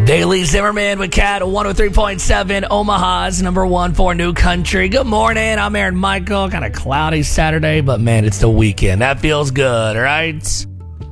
Daily Zimmerman with Cat 103.7, Omaha's number one for New Country. Good morning. I'm Aaron Michael. Kind of cloudy Saturday, but man, it's the weekend. That feels good, right?